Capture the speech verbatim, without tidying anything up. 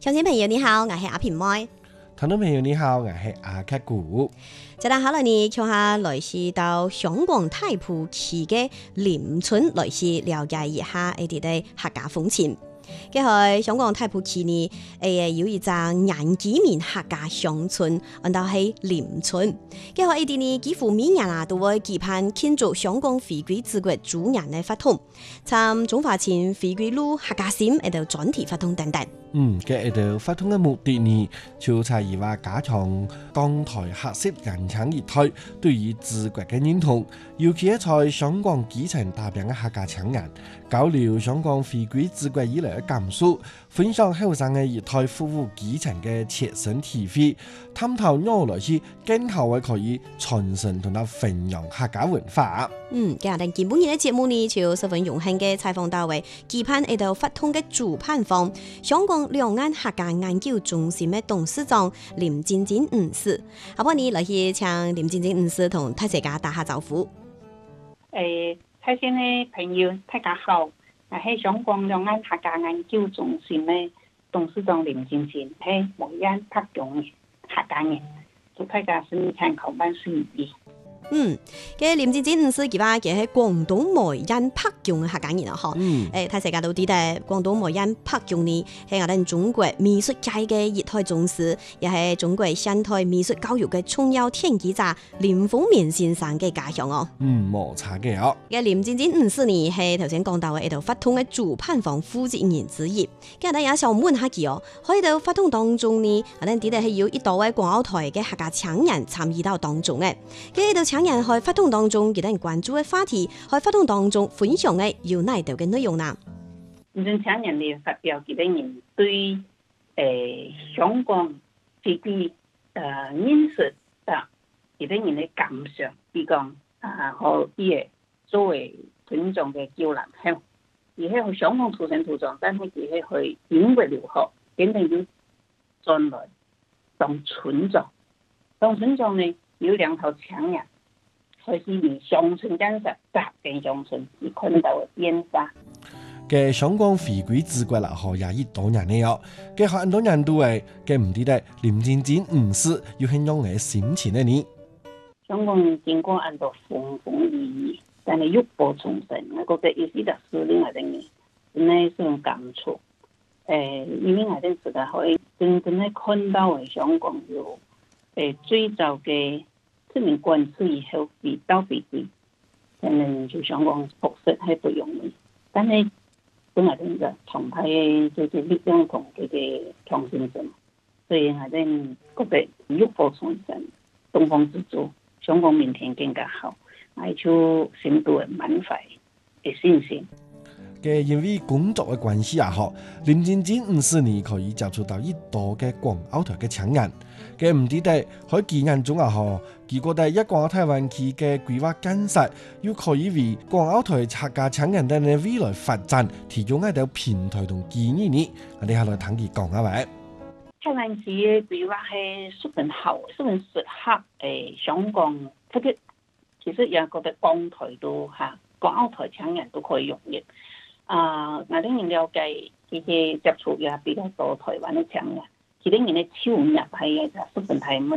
鄉親朋友你好，我係阿平妹。 聽眾朋友你好，我係阿克古。 接下來呢，坐下來是到香港大埔區嘅林村來是了解一下一啲嘅客家風情。佢係香港大埔區呢，誒有一座廿幾年客家鄉村，按到係林村。佢係一啲呢幾乎每年啊都會舉辦慶祝香港回歸祖國主年嘅活動，參中華前回歸路客家線喺度專題活動等等。 嗯，嘅喺度活動嘅目的呢，就係話加強當代客家人情熱態對於祖國嘅認同，尤其係在香港基層打拼嘅客家青年，交流香港回歸祖國以來嘅感受，分享後生嘅熱態服務基層嘅切身體會，探討讓來是更好嘅可以傳承同埋弘揚客家文化。 嗯，今日哋基本嘅節目呢，就十分榮幸嘅採訪到位舉辦喺度活動嘅主辦方香港兩岸客家研究中心嘅董事長林晶晶女士。下半年來去請林晶晶女士同大家打下招呼。 誒，睇先嘅朋友大家好，我係香港兩岸客家研究中心嘅董事長林晶晶，係梅縣柏陽嘅客家人，祝大家新年健康萬事如意。 嗯，嘅林晶晶女士佢話佢係廣東梅縣柏陽嘅客家人啊，嗬。 嗯。 誒，大家都知道廣東梅縣柏陽呢係我哋中國美術界嘅熱態宗師，也係中國現代美術教育嘅重要奠基者林風眠先生嘅家鄉哦。 嗯，冇錯嘅哦。 嘅林晶晶女士呢係頭先講到嘅喺度活動嘅主辦方負責人之一。咁大家想問下佢哦，喺度活動當中呢，我哋知道係有一多位港澳台嘅客家青年參與到當中嘅。嘅喺度青年喺活動當中，佢哋關注嘅話題，喺活動當中分享嘅有哪度嘅內容呢？ 唔少青年嚟發表佢哋人對誒香港自己誒認識啊，佢哋人嘅感想，比如講啊，可以作為群眾嘅交流後，而係去香港土生土長，但係佢係去英國留學，肯定要進來當群眾，當群眾呢有兩套青年。佢是以鄉村建設紮根鄉村，而看到嘅變化。 嘅香港回歸祖國啦，嗬廿億多年嚟哦，嘅很多人都係嘅唔記得林晶晶女士要形容嘅心情嘅呢。 香港經過很多風風雨雨，但係浴火重生，我覺得有時就司令係定嘅，真係是種感觸。誒，因為我哋自家可以真正係看到嘅香港有誒最早嘅。殖民管治以後，回到回歸，人們就香港復甦係不容易。但係本來哋個澎湃嘅這個力量同這個創新性，所以我哋覺得浴火重生，東方之珠，香港明天更加好，係就深度嘅滿懷嘅信心。 嘅因為工作嘅關係啊，嗬，林晶晶女士呢可以接觸到一多嘅港澳台嘅青年，嘅唔止得喺幾年中啊，嗬，結果第一港澳台灣區嘅規劃建設，又可以為港澳台客家青年等嘅未來發展提供一條平台同機遇呢。我哋下來聽佢講下喂。 台灣區嘅規劃係十分好，十分適合誒香港，特別其實也覺得港台都嚇，港澳台青年都可以用嘅。啊！我哋人了解，佢嘅接觸也比較多台灣嘅青年，佢哋人嘅收入係十分大。